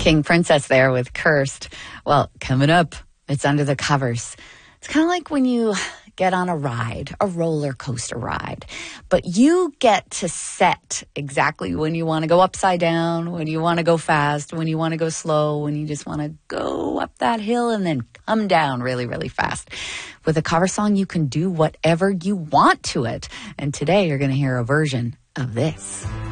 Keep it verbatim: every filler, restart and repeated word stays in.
King Princess there with Cursed. Well, coming up, it's Under the Covers. It's kind of like when you get on a ride, a roller coaster ride, but you get to set exactly when you want to go upside down, when you want to go fast, when you want to go slow, when you just want to go up that hill and then come down really, really fast. With a cover song, you can do whatever you want to it. And today you're going to hear a version of this.